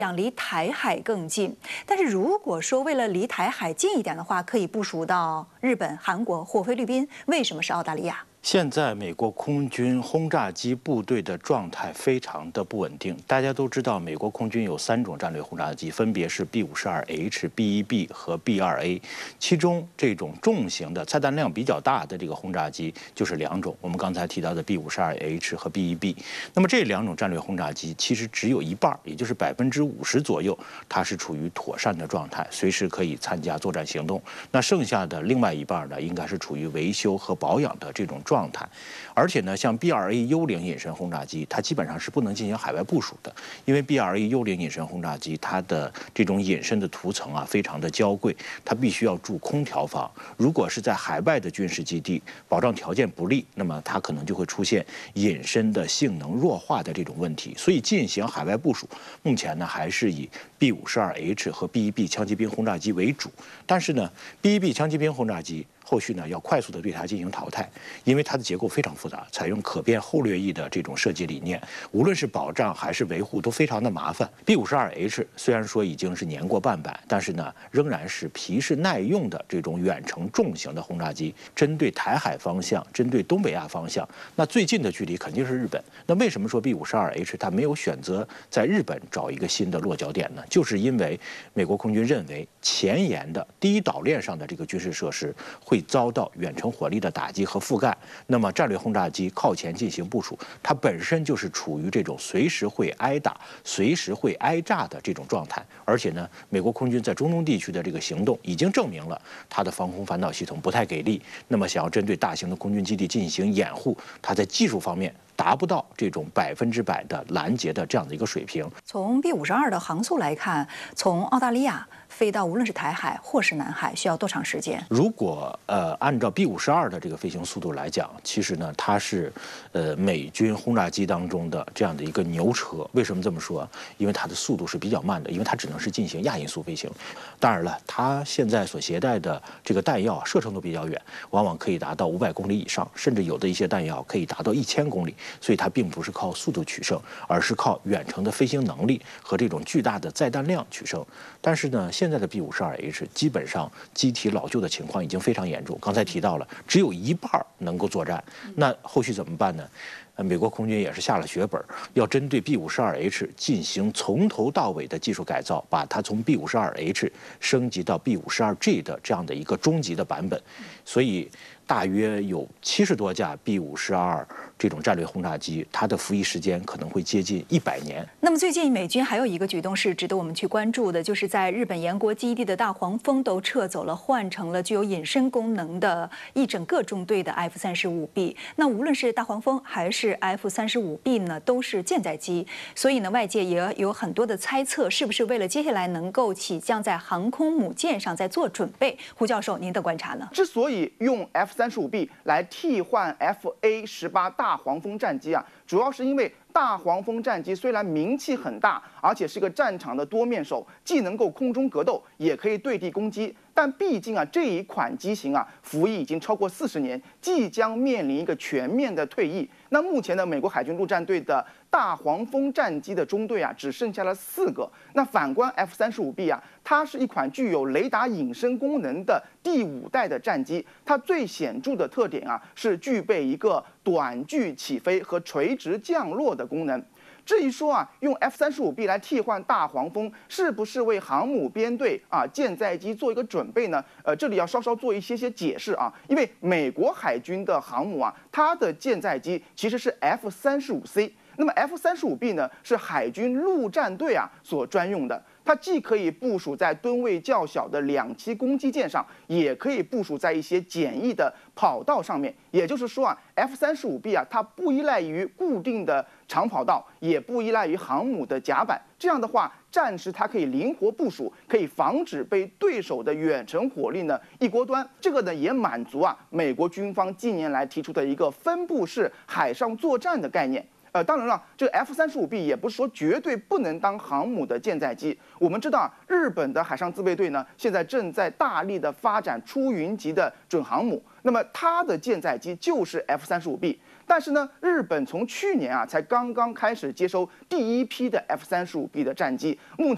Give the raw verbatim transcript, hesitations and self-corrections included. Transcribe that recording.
想离台海更近，但是如果说为了离台海近一点的话，可以部署到日本、韩国或菲律宾，为什么是澳大利亚？ 现在美国空军轰炸机部队的状态非常的不稳定。大家都知道，美国空军有三种战略轰炸机，分别是 B 五十二 H、B 一 B 和 B 二 A。其中这种重型的、载弹量比较大的这个轰炸机就是两种，我们刚才提到的 B 五十二 H 和 B 一 B。那么这两种战略轰炸机其实只有一半，也就是百分之五十左右，它是处于妥善的状态，随时可以参加作战行动。那剩下的另外一半呢，应该是处于维修和保养的这种状态。而且呢，像 B 二 A 幽灵隐身轰炸机，它基本上是不能进行海外部署的，因为 B 二 A 幽灵隐身轰炸机它的这种隐身的涂层啊非常的娇贵，它必须要住空调房。如果是在海外的军事基地，保障条件不利，那么它可能就会出现隐身的性能弱化的这种问题。所以进行海外部署，目前呢还是以 B 五十二 H 和 B 一 B 枪骑兵轰炸机为主。但是呢 ，B 一 B 枪骑兵轰炸机后续呢要快速的对它进行淘汰，因为它的结构非常复杂，采用可变后掠翼的这种设计理念，无论是保障还是维护都非常的麻烦。B 五十二 H 虽然说已经是年过半百，但是呢仍然是皮实耐用的这种远程重型的轰炸机。针对台海方向，针对东北亚方向，那最近的距离肯定是日本。那为什么说 B 五十二 H 它没有选择在日本找一个新的落脚点呢？就是因为美国空军认为前沿的第一岛链上的这个军事设施会遭到远程火力的打击和覆盖，那么战略轰炸机靠前进行部署，它本身就是处于这种随时会挨打、随时会挨炸的这种状态。而且呢，美国空军在中东地区的这个行动已经证明了它的防空反导系统不太给力。那么，想要针对大型的空军基地进行掩护，它在技术方面达不到这种百分之百的拦截的这样的一个水平。 从 B 五十二的航速来看，从澳大利亚飞到无论是台海或是南海，需要多长时间？ 如果呃按照 B 五十二的这个飞行速度来讲，其实呢它是呃美军轰炸机当中的这样的一个牛车。为什么这么说？因为它的速度是比较慢的，因为它只能是进行亚音速飞行。当然了，它现在所携带的这个弹药射程都比较远，往往可以达到五百公里以上，甚至有的一些弹药可以达到一千公里。所以它并不是靠速度取胜，而是靠远程的飞行能力和这种巨大的载弹量取胜。但是呢，现在的 B 五十二 H 基本上机体老旧的情况已经非常严重。刚才提到了，只有一半能够作战，那后续怎么办呢？呃，美国空军也是下了血本，要针对 B 五十二 H 进行从头到尾的技术改造，把它从 B 五十二 H 升级到 B 五十二 G 的这样的一个终极的版本。所以大约有七十多架 B 五十二这种战略轰炸机，它的服役时间可能会接近一百年。 那么最近美军还有一个举动是值得我们去关注的，就是在日本延国基地的大黄蜂都撤走了，换成了具有隐身功能的一整个中队的 F 三十五 B。那无论是大黄蜂还是 F 三十五 B 呢，都是舰载机，所以呢，外界也有很多的猜测，是不是为了接下来能够起降在航空母舰上在做准备？胡教授，您的观察呢？ 之所以用 F 三十五 B 来替换 F A 十八大黄蜂战机啊，主要是因为大黄蜂战机虽然名气很大，而且是个战场的多面手，既能够空中格斗，也可以对地攻击。但毕竟啊，这一款机型啊，服役已经超过四十年，即将面临一个全面的退役。那目前的美国海军陆战队的大黄蜂战机的中队啊，只剩下了四个。那反观 F 三十五 B 啊，它是一款具有雷达隐身功能的第五代的战机。它最显著的特点啊，是具备一个短距起飞和垂直降落的功能。至于说啊，用 F 三十五 B 来替换大黄蜂，是不是为航母编队啊舰载机做一个准备呢？呃，这里要稍稍做一些些解释啊，因为美国海军的航母啊，它的舰载机其实是 F 三十五 C。那么 F 三十五 B 呢，是海军陆战队啊所专用的。它既可以部署在吨位较小的两栖攻击舰上，也可以部署在一些简易的跑道上面。也就是说啊 ，F 三十五 B 啊，它不依赖于固定的长跑道，也不依赖于航母的甲板。这样的话，战时它可以灵活部署，可以防止被对手的远程火力呢一锅端。这个呢也满足啊美国军方近年来提出的一个分布式海上作战的概念。呃，当然了，这个 F 三十五 B 也不是说绝对不能当航母的舰载机。我们知道，日本的海上自卫队呢，现在正在大力的发展出云级的准航母，那么它的舰载机就是 F 三十五 B。但是呢，日本从去年啊才刚刚开始接收第一批的 F 三十五 B 的战机，目前。